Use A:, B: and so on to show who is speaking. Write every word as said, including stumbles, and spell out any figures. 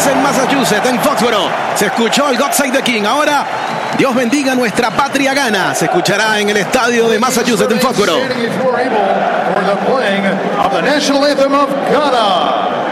A: Estamos en Massachusetts, en Foxborough. Se escuchó el God Save the King. Ahora, Dios bendiga nuestra patria gana. Se escuchará en el estadio de Massachusetts, en Foxborough.